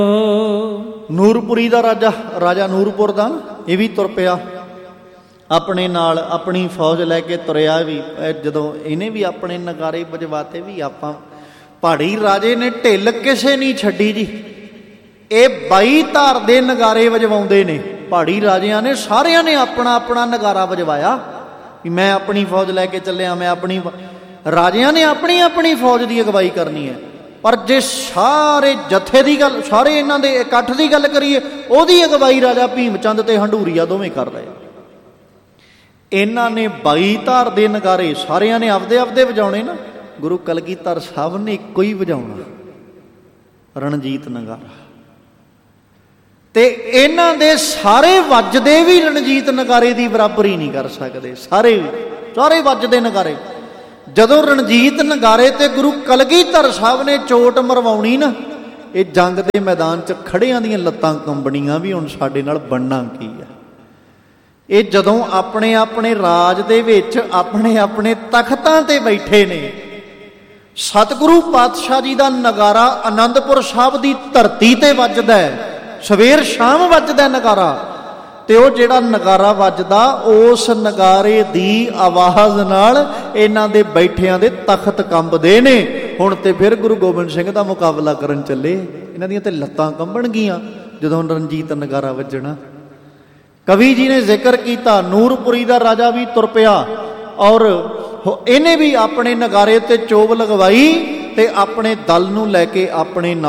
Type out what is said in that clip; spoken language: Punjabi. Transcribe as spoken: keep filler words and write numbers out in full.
ਨੂਰਪੁਰੀ ਦਾ ਰਾਜਾ ਰਾਜਾ ਨੂਰਪੁਰ ਦਾ ਇਹ ਵੀ ਤੁਰ ਪਿਆ ਆਪਣੇ ਨਾਲ, ਆਪਣੀ ਫੌਜ ਲੈ ਕੇ ਤੁਰਿਆ ਵੀ। ਜਦੋਂ ਇਹਨੇ ਵੀ ਆਪਣੇ ਨਗਾਰੇ ਵਜਵਾਤੇ ਵੀ ਆਪਾਂ ਪਹਾੜੀ ਰਾਜੇ ਨੇ ਢਿੱਲ ਕਿਸੇ ਨਹੀਂ ਛੱਡੀ ਜੀ। ਇਹ ਬਾਈ ਧਾਰ ਦੇ ਨਗਾਰੇ ਵਜਵਾਉਂਦੇ ਨੇ ਪਹਾੜੀ ਰਾਜਿਆਂ ਨੇ, ਸਾਰਿਆਂ ਨੇ ਆਪਣਾ ਆਪਣਾ ਨਗਾਰਾ ਵਜਵਾਇਆ ਵੀ ਮੈਂ ਆਪਣੀ ਫੌਜ ਲੈ ਕੇ ਚੱਲਿਆ, ਮੈਂ ਆਪਣੀ। ਰਾਜਿਆਂ ਨੇ ਆਪਣੀ ਆਪਣੀ ਫੌਜ ਦੀ ਅਗਵਾਈ ਕਰਨੀ ਹੈ। ਪਰ ਜੇ ਸਾਰੇ ਜਥੇ ਦੀ ਗੱਲ, ਸਾਰੇ ਇਹਨਾਂ ਦੇ ਇਕੱਠ ਦੀ ਗੱਲ ਕਰੀਏ, ਉਹਦੀ ਅਗਵਾਈ ਰਾਜਾ ਭੀਮ ਚੰਦ ਤੇ ਹੰਡੂਰੀਆ ਦੋਵੇਂ ਕਰ ਰਹੇ। ਇਹਨਾਂ ਨੇ ਬਾਈ ਧਾਰ ਦੇ ਨਗਾਰੇ ਸਾਰਿਆਂ ਨੇ ਆਪਦੇ ਆਪਦੇ ਵਜਾਉਣੇ ਨਾ, ਗੁਰੂ ਕਲਗੀਧਰ ਸਾਹਿਬ ਨੇ ਇੱਕੋ ਹੀ ਵਜਾਉਣਾ, ਰਣਜੀਤ ਨਗਾਰਾ। ਤੇ ਇਹਨਾਂ ਦੇ ਸਾਰੇ ਵੱਜਦੇ ਵੀ ਰਣਜੀਤ ਨਗਾਰੇ ਦੀ ਬਰਾਬਰੀ ਨਹੀਂ ਕਰ ਸਕਦੇ। ਸਾਰੇ ਸਾਰੇ ਵੱਜਦੇ ਨਗਾਰੇ, ਜਦੋਂ ਰਣਜੀਤ ਨਗਾਰੇ ਤੇ ਗੁਰੂ ਕਲਗੀਧਰ ਸਾਹਿਬ ਨੇ ਚੋਟ ਮਰਵਾਉਣੀ ਨਾ, ਇਹ ਜੰਗ ਦੇ ਮੈਦਾਨ 'ਚ ਖੜਿਆਂ ਦੀਆਂ ਲੱਤਾਂ ਕੰਬਣੀਆਂ ਵੀ ਹੁਣ ਸਾਡੇ ਨਾਲ ਬਣਨਾ ਕੀ ਆ। ਇਹ ਜਦੋਂ ਆਪਣੇ ਆਪਣੇ ਰਾਜ ਦੇ ਵਿੱਚ ਆਪਣੇ ਆਪਣੇ ਤਖਤਾਂ ਤੇ ਬੈਠੇ ਨੇ, ਸਤਿਗੁਰੂ ਪਾਤਸ਼ਾਹ ਜੀ ਦਾ ਨਗਾਰਾ ਆਨੰਦਪੁਰ ਸਾਹਿਬ ਦੀ ਧਰਤੀ ਤੇ ਵੱਜਦਾ ਹੈ, ਸਵੇਰ ਸ਼ਾਮ ਵੱਜਦਾ ਨਗਾਰਾ। ਤੇ ਉਹ ਜਿਹੜਾ ਨਗਾਰਾ ਵੱਜਦਾ, ਉਸ ਨਗਾਰੇ ਦੀ ਆਵਾਜ਼ ਨਾਲ ਇਹਨਾਂ ਦੇ ਬੈਠਿਆਂ ਦੇ ਤਖਤ ਕੰਬਦੇ ਨੇ। ਹੁਣ ਤੇ ਫਿਰ ਗੁਰੂ ਗੋਬਿੰਦ ਸਿੰਘ ਦਾ ਮੁਕਾਬਲਾ ਕਰਨ ਚੱਲੇ, ਇਹਨਾਂ ਦੀਆਂ ਤੇ ਲੱਤਾਂ ਕੰਬਣਗੀਆਂ ਜਦੋਂ ਰਣਜੀਤ ਨਗਾਰਾ ਵੱਜਣਾ। ਕਵੀ ਜੀ ਨੇ ਜ਼ਿਕਰ ਕੀਤਾ, ਨੂਰਪੁਰੀ ਦਾ ਰਾਜਾ ਵੀ ਤੁਰ ਪਿਆ ਔਰ ਇਹਨੇ ਵੀ ਆਪਣੇ ਨਗਾਰੇ ਤੇ ਚੋਬ ਲਗਵਾਈ ਤੇ ਆਪਣੇ ਦਲ ਨੂੰ ਲੈ ਕੇ ਆਪਣੇ ਨਾਲ